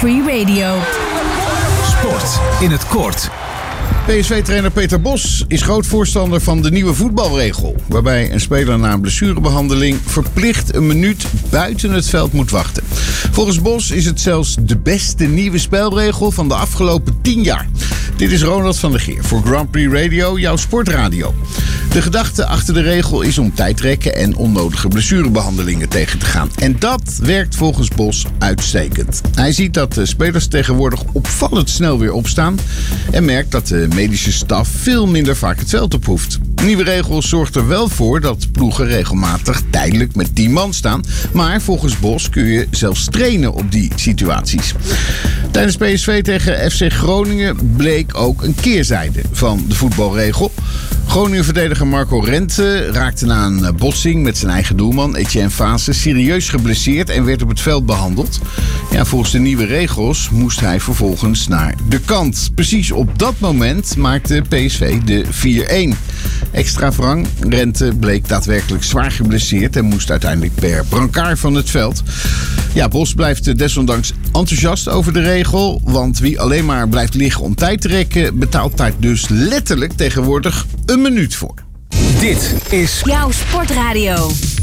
Free Radio. Sport in het kort. PSV-trainer Peter Bos is groot voorstander van de nieuwe voetbalregel, waarbij een speler na een blessurebehandeling verplicht een minuut buiten het veld moet wachten. Volgens Bos is het zelfs de beste nieuwe spelregel van de afgelopen 10 jaar. Dit is Ronald van der Geer voor Grand Prix Radio, jouw sportradio. De gedachte achter de regel is om tijdrekken en onnodige blessurebehandelingen tegen te gaan. En dat werkt volgens Bos uitstekend. Hij ziet dat de spelers tegenwoordig opvallend snel weer opstaan en merkt dat de medische staf veel minder vaak het veld op hoeft. De nieuwe regel zorgt er wel voor dat ploegen regelmatig tijdelijk met 10 man staan. Maar volgens Bos kun je zelfs trainen op die situaties. Tijdens PSV tegen FC Groningen bleek ook een keerzijde van de voetbalregel. Groningen-verdediger Marco Rente raakte na een botsing met zijn eigen doelman Etienne Fase serieus geblesseerd en werd op het veld behandeld. Ja, volgens de nieuwe regels moest hij vervolgens naar de kant. Precies op dat moment maakte PSV de 4-1. Extra wrang, Rente bleek daadwerkelijk zwaar geblesseerd en moest uiteindelijk per brancard van het veld. Ja, Bos blijft desondanks enthousiast over de regel, want wie alleen maar blijft liggen om tijd te rekken, betaalt daar dus letterlijk tegenwoordig een minuut voor. Dit is Jouw sportradio.